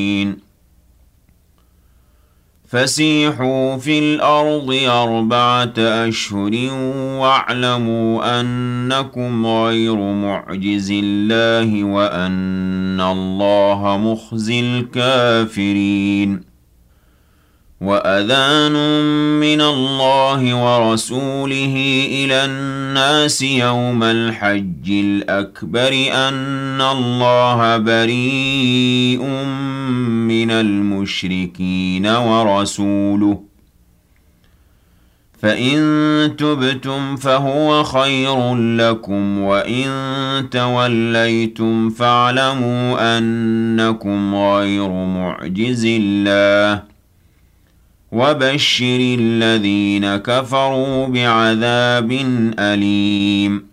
فسيحوا في الأرض 4 أشهر واعلموا أنكم غير معجز الله وأن الله مخزي الكافرين. وأذان من الله ورسوله إلى الناس يوم الحج الأكبر أن الله بريء من المشركين ورسوله فإن تبتم فهو خير لكم وإن توليتم فاعلموا أنكم غير معجز الله وبشر الذين كفروا بعذاب أليم.